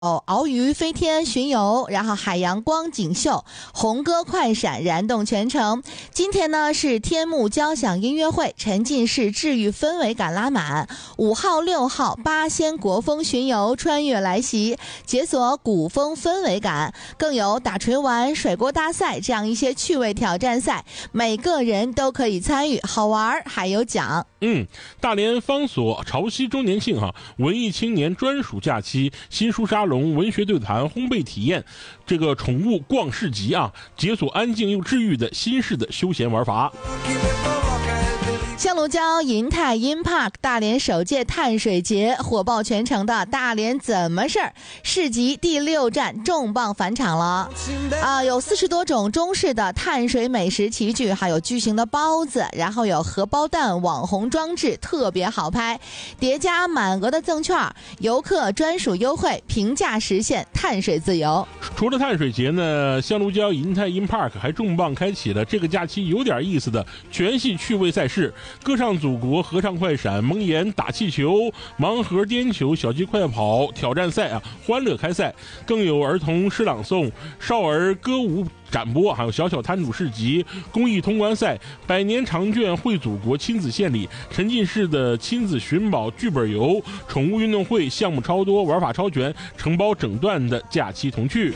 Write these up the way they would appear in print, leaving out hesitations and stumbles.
鳌鱼飞天巡游，然后海洋光景秀、红歌快闪燃动全城。今天呢是天幕交响音乐会，沉浸式治愈氛围感拉满。5号、6号八仙国风巡游穿越来袭，解锁古风氛围感，更有打锤丸、甩锅大赛这样一些趣味挑战赛，每个人都可以参与，好玩还有奖。 大连方所潮汐周年庆文艺青年专属假期，新书沙龙、文学对谈、烘焙体验，这个宠物逛市集解锁安静又治愈的新式的休闲玩法。 香炉礁银泰 InPark 大连首届碳水节，火爆全城的大连怎么事儿市集第6站重磅返场了有40多种中式的碳水美食齐聚，还有巨型的包子，然后有荷包蛋网红装置，特别好拍，叠加满额的赠券，游客专属优惠，平价实现碳水自由。 除了碳水节呢，香炉礁银泰 InPark 还重磅开启了这个假期有点意思的全系趣味赛事，歌唱祖国、合唱快闪、蒙眼打气球、盲盒颠球、小鸡快跑挑战赛欢乐开赛，更有儿童诗朗诵、少儿歌舞展播，还有小小摊主市集、公益通关赛、百年长卷绘祖国亲子献礼、沉浸式的亲子寻宝剧本游、宠物运动会，项目超多，玩法超全，承包整段的假期童趣。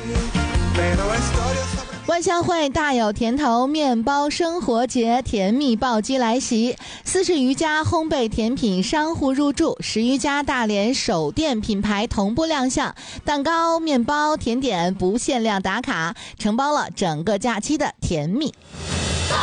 万象汇大有甜头面包生活节甜蜜暴击来袭，40余家烘焙甜品商户入驻，10余家大连首店品牌同步亮相，蛋糕、面包、甜点不限量打卡，承包了整个假期的甜蜜。